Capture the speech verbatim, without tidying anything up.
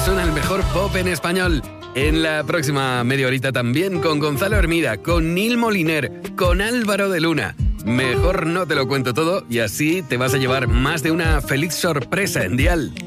suena el mejor pop en español. En la próxima media horita también con Gonzalo Hermida, con Nil Moliner, con Álvaro de Luna. Mejor no te lo cuento todo y así te vas a llevar más de una feliz sorpresa en Dial.